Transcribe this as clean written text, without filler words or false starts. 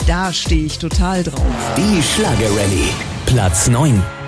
Da stehe ich total drauf. Die Schlager-Rallye. Platz 9.